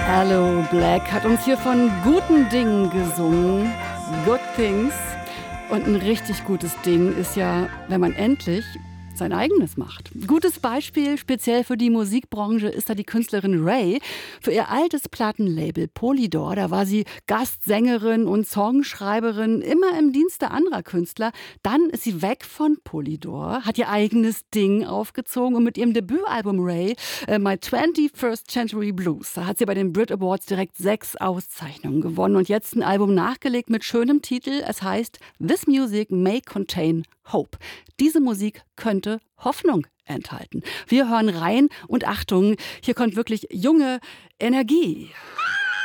Aloe Blacc hat uns hier von guten Dingen gesungen, Good Things. Und ein richtig gutes Ding ist ja, wenn man endlich sein eigenes macht. Gutes Beispiel, speziell für die Musikbranche, ist da die Künstlerin Ray. Für ihr altes Plattenlabel Polydor, da war sie Gastsängerin und Songschreiberin, immer im Dienste anderer Künstler. Dann ist sie weg von Polydor, hat ihr eigenes Ding aufgezogen und mit ihrem Debütalbum Ray, My 21st Century Blues, da hat sie bei den Brit Awards direkt 6 Auszeichnungen gewonnen und jetzt ein Album nachgelegt mit schönem Titel. Es heißt This Music May Contain Hope. Diese Musik könnte Hoffnung enthalten. Wir hören rein und Achtung, hier kommt wirklich junge Energie.